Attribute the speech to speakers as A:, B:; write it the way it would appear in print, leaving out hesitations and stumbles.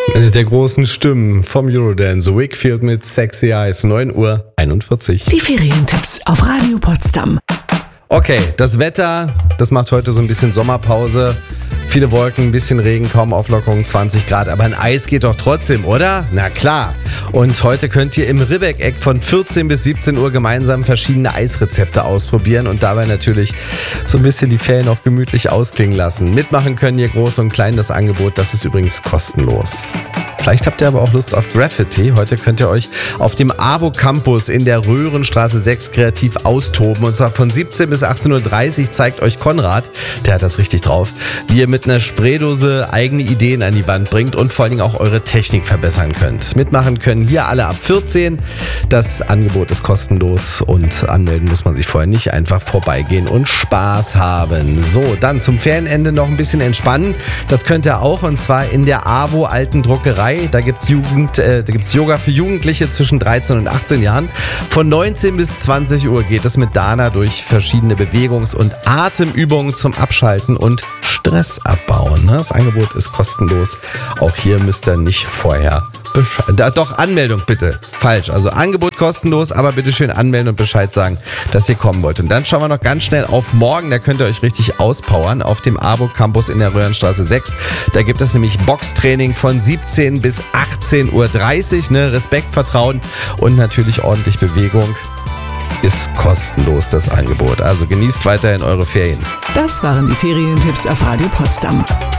A: Eine der großen Stimmen vom Eurodance, Wakefield mit Sexy Eyes, 9:41 Uhr.
B: Die Ferientipps auf Radio Potsdam.
A: Okay, das Wetter, das macht heute so ein bisschen Sommerpause. Viele Wolken, ein bisschen Regen, kaum Auflockerung, 20 Grad. Aber ein Eis geht doch trotzdem, oder? Na klar. Und heute könnt ihr im Ribbeck-Eck von 14 bis 17 Uhr gemeinsam verschiedene Eisrezepte ausprobieren und dabei natürlich so ein bisschen die Ferien auch gemütlich ausklingen lassen. Mitmachen können ihr groß und klein. Das Angebot, das ist übrigens kostenlos. Vielleicht habt ihr aber auch Lust auf Graffiti. Heute könnt ihr euch auf dem AWO Campus in der Röhrenstraße 6 kreativ austoben. Und zwar von 17 bis 18:30 Uhr zeigt euch Konrad, der hat das richtig drauf, wie ihr mit einer Spraydose eigene Ideen an die Wand bringt und vor allen Dingen auch eure Technik verbessern könnt. Mitmachen können hier alle ab 14. Das Angebot ist kostenlos und anmelden muss man sich vorher nicht. Einfach vorbeigehen und Spaß haben. So, dann zum Ferienende noch ein bisschen entspannen. Das könnt ihr auch, und zwar in der AWO Alten Druckerei. Da gibt's Yoga für Jugendliche zwischen 13 und 18 Jahren. Von 19 bis 20 Uhr geht es mit Dana durch verschiedene Bewegungs- und Atemübungen zum Abschalten und Stress abbauen. Das Angebot ist kostenlos. Auch hier müsst ihr nicht vorher Doch, Anmeldung bitte. Falsch. Also Angebot kostenlos, aber bitte schön anmelden und Bescheid sagen, dass ihr kommen wollt. Und dann schauen wir noch ganz schnell auf morgen. Da könnt ihr euch richtig auspowern auf dem AWO Campus in der Röhrenstraße 6. Da gibt es nämlich Boxtraining von 17 bis 18:30 Uhr. Respekt, Vertrauen und natürlich ordentlich Bewegung. Ist kostenlos das Angebot. Also genießt weiterhin eure Ferien.
B: Das waren die Ferientipps auf Radio Potsdam.